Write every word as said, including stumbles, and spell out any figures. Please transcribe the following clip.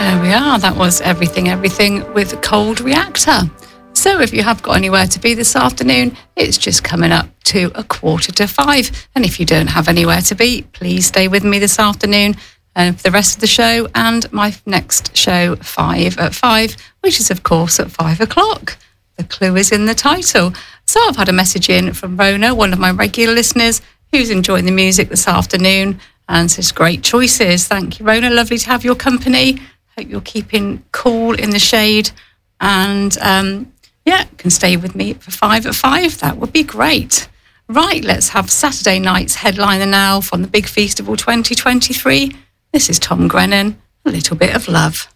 There we are. That was Everything, Everything with Cold Reactor. So if you have got anywhere to be this afternoon, it's just coming up to a quarter to five. And if you don't have anywhere to be, please stay with me this afternoon and for the rest of the show and my next show, Five at Five, which is, of course, at five o'clock. The clue is in the title. So I've had a message in from Rona, one of my regular listeners, who's enjoying the music this afternoon and says, great choices. Thank you, Rona. Lovely to have your company. Hope you're keeping cool in the shade and, um, yeah, can stay with me for five at five. That would be great. Right, let's have Saturday night's headliner now from the Big Feastival twenty twenty-three. This is Tom Grennan, A Little Bit of Love.